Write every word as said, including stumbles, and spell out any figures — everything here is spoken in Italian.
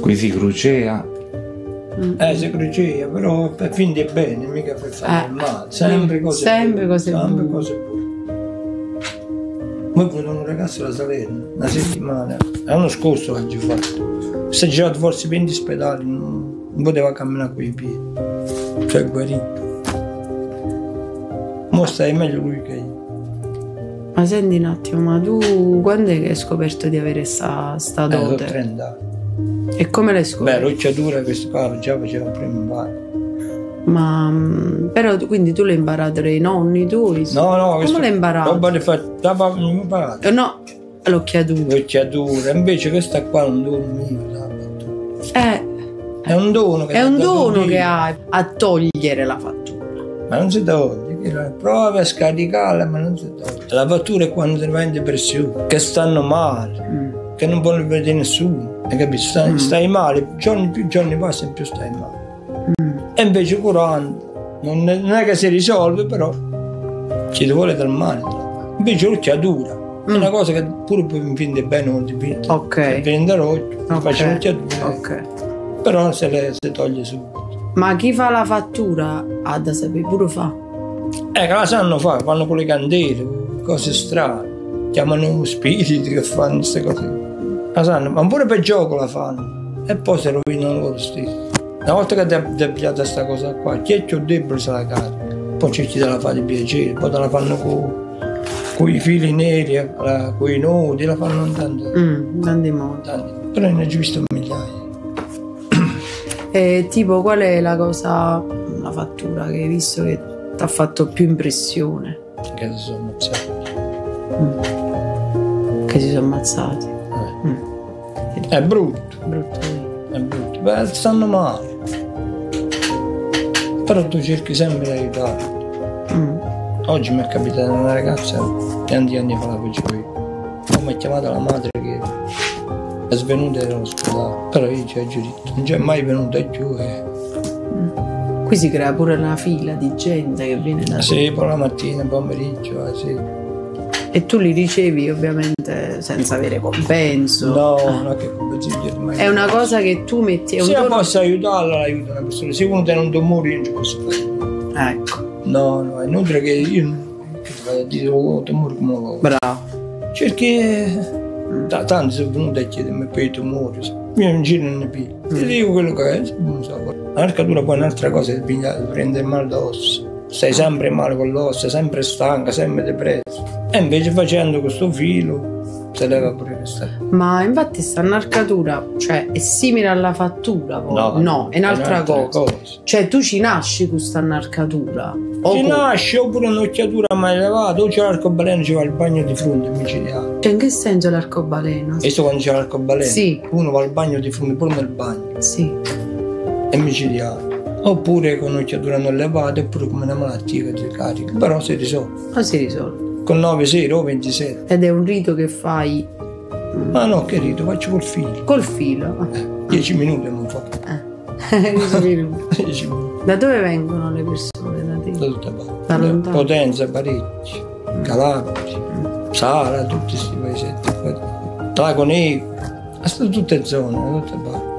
Qui si crucea. Mm. Eh, si crucea, però per finire bene, mica per fare Eh. male. Sempre cose Sempre buone. cose sempre buone. cose buone. Poi vedo un ragazzo da Salerno, una settimana, l'anno scorso oggi fatto. Si è girato forse venti ospedali, non, non poteva camminare con i piedi. Cioè è guarito. Mo stai meglio lui che io. Ma senti un attimo, ma tu quando è che hai scoperto di avere sta, sta Eh, sono dote? trenta anni. E come l'hai Beh, scoperto? l'occhiatura questo qua già faceva prima in bar. Ma mm, però tu- quindi tu l'hai imparato dai nonni tuoi? No, no, Come questo l'hai imparato? roba di fatta, non imparato. Eh, No, l'occhiatura. L'occhiatura, invece questa qua è un dono mio, la fattura. Eh, È un dono che è ti ha un dato dono Dio. che hai a togliere la fattura. Ma non si toglie, che la- provi a scaricarla, ma non si toglie. La fattura è quando ti vai in depressione, che stanno male, Mm. che non vogliono vedere nessuno, hai capito? Stai, Mm. stai male, giorni più giorni passano più stai male. Mm. E invece curando, non è, non è che si risolve, però ci vuole dal male. Invece l'occhiatura è Mm. una cosa che pure puoi finire bene o dipende. Ok. Prende l'occhio, Ok. faccio l'occhiatura, Ok. però se le si toglie subito. Ma chi fa la fattura ha da sapere pure fa. Eh, che la sanno fare, fanno con le candele, cose strane. Chiamano spiriti che fanno queste cose. La sanno, ma pure per gioco la fanno. E poi si rovinano loro stessi. Una volta che ti è ti è piaciuta questa cosa qua, chi è più debole se la carica. Poi c'è chi te la fa di piacere, poi te la fanno con i fili neri, con i nodi, la fanno in tanti, Mm, tanti modi. tanti. Però ne ho già visto migliaia. E tipo qual è la cosa, la fattura che hai visto che ti ha fatto più impressione? Che si sono ammazzati. Mm. Che si sono ammazzati. Eh. Mm. È brutto. Brutto. È brutto, beh, stanno male. Però tu cerchi sempre di aiutarli. Mm. Oggi mi è capitata una ragazza, tanti anni fa la facevo io. Poi mi ha chiamata la madre che è svenuta dall'ospedale. Però io ci ho detto, non c'è mai venuta giù. E... Qui si crea pure una fila di gente che viene da te. Sì, poi la mattina, pomeriggio, la sera. E tu li ricevi ovviamente senza avere compenso. No, non è che consiglio mai. È una cosa che tu metti. È un Se io dono- posso aiutarla, l'aiuto una persona. Se uno tiene un tumore, io non ci posso fare. Ecco, No, no, è inutile che io non- che ti vado a dire, oh, tumore come lo... bravo. Perché da, tanti sono venuti a chiedermi per i tumori, io non giro ne più. Mm. Ti dico quello che è, non so. L'arcatura poi è un'altra cosa che bisogna prendere male d'osso. Stai sempre male con l'osso, sempre stanca, sempre depresso. E invece facendo questo filo si leva pure questa. Ma infatti sta narcatura, cioè è simile alla fattura poi? No, è un'altra cosa. Cioè tu ci nasci con sta narcatura. O Ci con- nasce oppure un'occhiatura mai elevata, o c'è l'arcobaleno, ci va il bagno di fronte micidiale. Cioè in che senso l'arcobaleno? E so quando c'è l'arcobaleno, Sì. uno va al bagno di fronte, pure nel bagno, Sì. è micidiale. Oppure con un'occhiatura non elevata, oppure come una malattia che ti carica, però si risolve. Ma si risolve. Con nove sere o ventisette. Ed è un rito che fai Ma no, che rito, faccio col filo. col filo. Eh, dieci minuti non fa. Eh. Dieci minuti. dieci minuti, Da dove vengono le persone da te? da tutte parte. Da lontano. Potenza, Parecchi, Calabria, Sala, tutti questi paesetti. Lago Negro, sono tutte zone, da tutte parti.